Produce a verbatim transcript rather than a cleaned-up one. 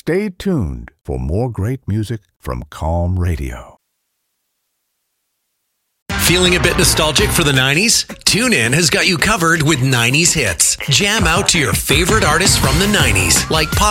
Stay tuned for more great music from Calm Radio. Feeling a bit nostalgic for the nineties? TuneIn has got you covered with nineties hits. Jam out to your favorite artists from the nineties, like Pop